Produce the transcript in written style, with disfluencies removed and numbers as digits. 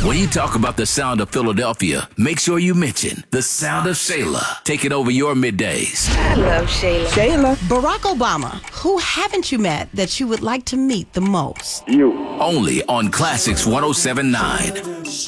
When you talk about the sound of Philadelphia, make sure you mention the sound of Shayla. Take it over your middays. I love Shayla. Barack Obama, who haven't you met that you would like to meet the most? You. Only on Classics 107.9.